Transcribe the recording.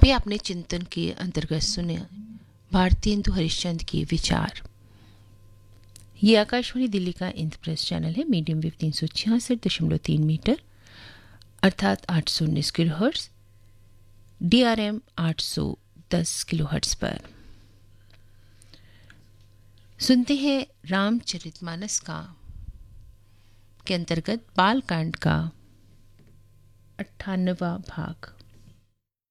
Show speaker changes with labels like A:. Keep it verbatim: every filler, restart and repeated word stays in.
A: अभी आपने चिंतन के अंतर्गत सुने भारतेंदु हरिश्चंद्र के विचार। ये आकाशवाणी दिल्ली का इंद्रप्रस्थ चैनल है, मीडियम वेव तीन सौ छियासठ दशमलव तीन मीटर अर्थात आठ सौ उन्नीस kilo hertz, D R M आठ सौ दस किलो हर्ट्स पर। सुनते हैं रामचरितमानस का के अंतर्गत बालकांड का अट्ठानवा भाग।